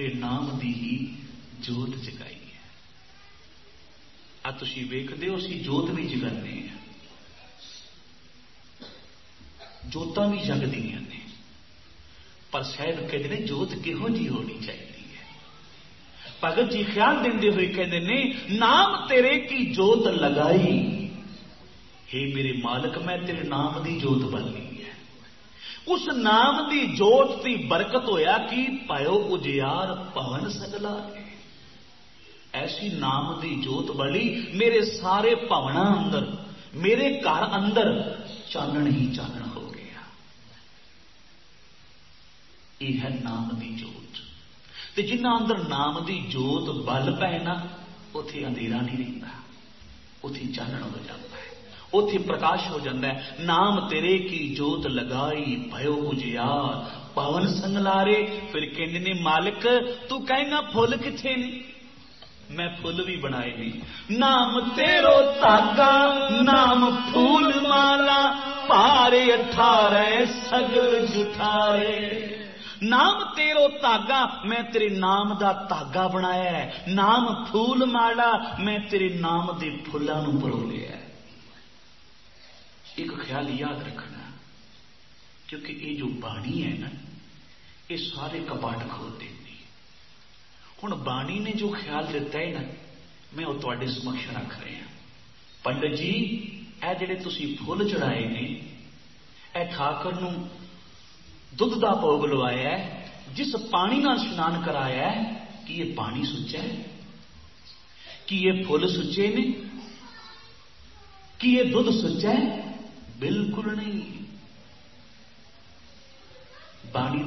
तेरे नाम दी ही जोत जगाई है। आ तुसीं वेखदे हो असीं जोत भी जगाने हैं, जोतां भी जगदियां ने, पर साहब कहते हैं जोत किहो जी होनी चाहिए है। भगत जी ख्याल देंदे हुए कहते ने नाम तेरे की जोत लगाई, हे मेरे मालिक मैं तेरे नाम दी जोत बाली है। उस नाम दी जोत की बरकत होया कि पायो उजियार पवन सगला, ऐसी नाम दी जोत बली मेरे सारे भवना अंदर, मेरे घर अंदर चानन ही चानन हो गया। यह है नाम दी जोत। ते जिन्ना अंदर नाम दी जोत बल पै ना, उथे अंधेरा नहीं रहिंदा, उथे चानन हो जाता है, उथे प्रकाश हो जाता है। नाम तेरे की जोत लगाई भयो उजियार पवन संगलारे। फिर कहते ने मालिक तू कहेगा फुल किथे ने, मैं फुल भी बनाए नहीं। नाम तेरो धागा नाम फूल माला, पारे 18 सगल जुठारे। नाम तेरो धागा मैं तेरे नाम दा धागा बनाया है, नाम फूल माला मैं तेरे नाम दे फुल्लां नूं परोलिया है। एक ख्याल याद रखना, क्योंकि ये जो बाणी है ना, ये सारे कपाट खोल देती। हुण बाणी ने जो ख्याल दिता है ना, मैं वो तुहाडे समक्ष रख रहा। पंडित जी ए जिहड़े तुसीं फुल चढ़ाए ने, ए ठाकर नूं दुध दा भोग लवाया है, जिस पानी नाल स्नान कराया है, कि ये पानी सुच्चा है, कि ये फुल सुच्चे ने, कि ये दुध सुच्चा है? बिल्कुल नहीं। बाणी